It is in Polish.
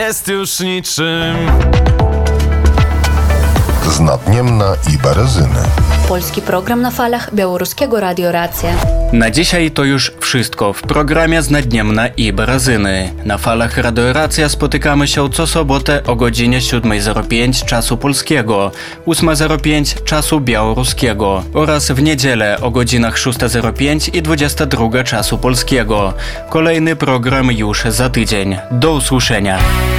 jest już niczym. Z Nadniemna i Berezyny. Polski program na falach Białoruskiego Radio Racja. Na dzisiaj to już wszystko w programie z Nadniemna i Berezyny. Na falach Radio Racja spotykamy się co sobotę o godzinie 7:05 czasu polskiego, 8:05 czasu białoruskiego oraz w niedzielę o godzinach 6:05 i 22 czasu polskiego. Kolejny program już za tydzień. Do usłyszenia.